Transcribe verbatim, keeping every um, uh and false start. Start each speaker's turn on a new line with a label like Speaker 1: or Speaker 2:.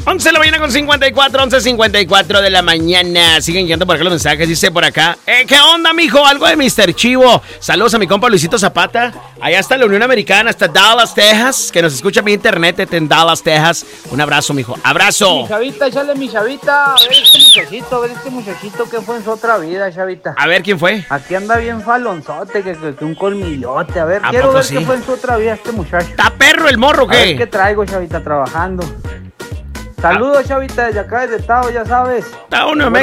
Speaker 1: once de la mañana con cincuenta y cuatro, once cincuenta y cuatro de la mañana. Siguen llegando por acá los mensajes. Dice por acá, eh, ¿qué onda, mijo? Algo de mister Chivo. Saludos a mi compa Luisito Zapata. Allá está la Unión Americana, hasta Dallas, Texas. Que nos escucha mi internet en Dallas, Texas. Un abrazo, mijo. Abrazo.
Speaker 2: Mi chavita, échale mi chavita. A ver este muchachito, a ver este muchachito que fue en su otra vida, chavita.
Speaker 1: A ver, ¿quién fue?
Speaker 2: Aquí anda bien falonzote, que, que, que un colmillote. A ver,
Speaker 1: ¿A
Speaker 2: quiero
Speaker 1: poco
Speaker 2: ver
Speaker 1: sí?
Speaker 2: qué fue en su otra vida este muchacho.
Speaker 1: ¿Está perro el morro o
Speaker 2: A ver
Speaker 1: qué?
Speaker 2: qué traigo, chavita, trabajando. Saludos, chavita, desde acá, desde Estado, ya sabes.
Speaker 1: Está uno